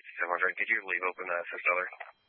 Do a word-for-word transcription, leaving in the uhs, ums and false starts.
seven hundred. Could you leave open the assist other?